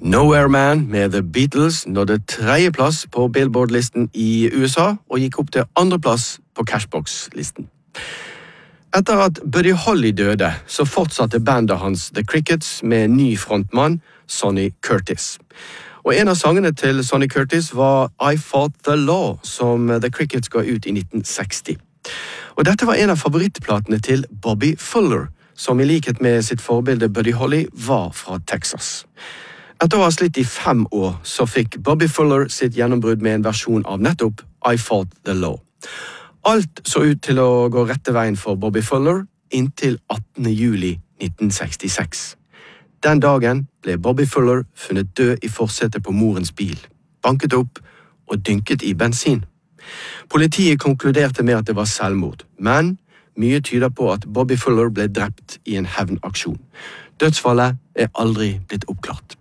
Nowhere Man med The Beatles nådde 3. plass på Billboard-listen i USA og gikk opp til 2. plass på Cashbox-listen. Etter at Buddy Holly døde, så fortsatte bandet hans The Crickets med ny frontmann, Sonny Curtis. Og en av sangene til Sonny Curtis var I Fought the Law, som The Crickets ga ut i 1960. Og dette var en av favorittplatene til Bobby Fuller, som i likhet med sitt forbilde Buddy Holly var fra Texas. Etter å ha slitt i 5 år, så fikk Bobby Fuller sitt gjennombrudd med en versjon av nettopp I Fought the Law. Alt så ut til å gå rette veien for Bobby Fuller inntil 18. juli 1966. Den dagen ble Bobby Fuller funnet død i forsetet på morens bil, banket opp og dynket i bensin. Politiet konkluderte med at det var selvmord, men mye tyder på at Bobby Fuller ble drept i en hevnaksjon. Dødsfallet er aldri blitt oppklart.